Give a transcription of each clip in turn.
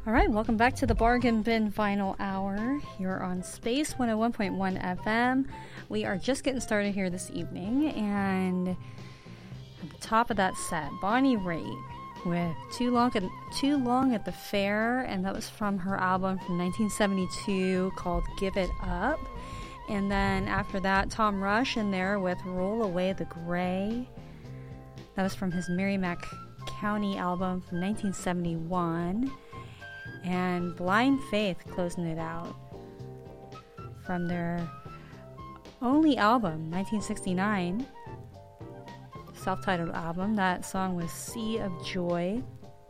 All right, welcome back to the Bargain Bin Vinyl Hour here on Space 101.1 FM. We are just getting started here this evening, and at the top of that set, Bonnie Raitt with Too Long at the Fair, and that was from her album from 1972 called Give It Up. And then after that, Tom Rush in there with Roll Away the Gray. That was from his Merrimack County album from 1971. And Blind Faith closing it out from their only album, 1969, self-titled album. That song was Sea of Joy.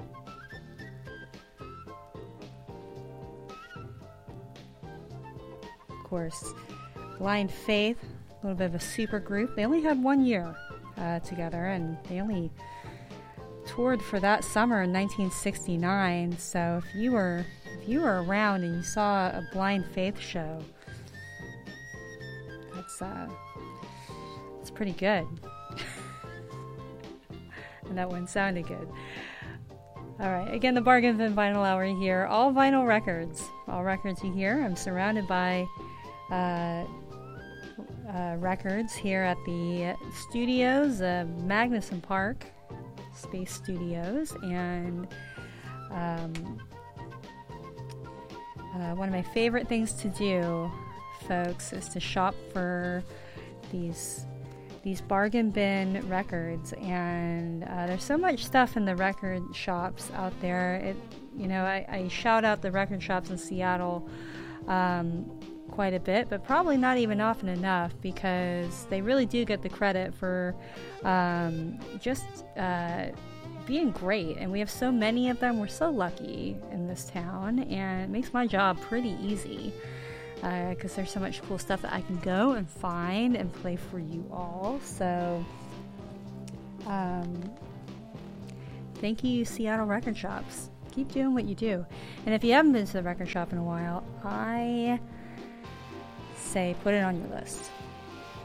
Of course, Blind Faith, a little bit of a super group. They only had 1 year together, and they only toured for that summer in 1969. So if you were around and you saw a Blind Faith show, that's pretty good. And that one sounded good. All right, again, the Bargain Bin Vinyl Hour here. All vinyl records, all records you hear. I'm surrounded by records here at the studios, Magnuson Park Space Studios, and one of my favorite things to do, folks, is to shop for these bargain bin records. And there's so much stuff in the record shops out there. I shout out the record shops in Seattle quite a bit, but probably not even often enough, because they really do get the credit for just being great. And we have so many of them. We're so lucky in this town, and it makes my job pretty easy, because there's so much cool stuff that I can go and find and play for you all. So thank you, Seattle record shops. Keep doing what you do. And if you haven't been to the record shop in a while, I say put it on your list.